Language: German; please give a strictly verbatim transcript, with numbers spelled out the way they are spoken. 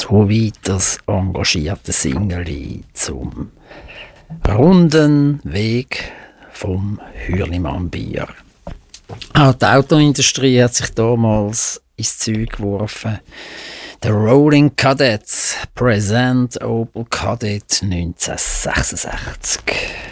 Soweit das engagierte Singeli zum runden Weg vom Hürlimann-Bier. Auch die Autoindustrie hat sich damals ins Zeug geworfen. Der Rolling Cadets present Opel Kadett neunzehnhundertsechsundsechzig.